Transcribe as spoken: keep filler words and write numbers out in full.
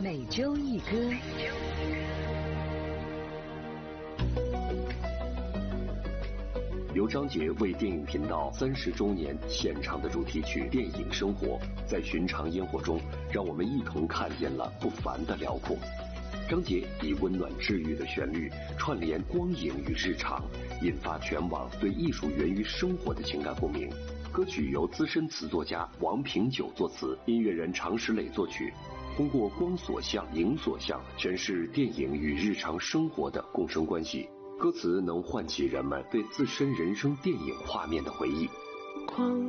每周一歌。 由张杰为电影频道三十周年献唱的主题曲《电影生活》，在寻常烟火中，让我们一同看见了不凡的辽阔。张杰以温暖治愈的旋律串联光影与日常，引发全网对艺术源于生活的情感共鸣。歌曲由资深词作家王平久作词，音乐人常石磊作曲，通过光所像、影所像诠释电影与日常生活的共生关系。歌词能唤起人们对自身人生电影画面的回忆。 光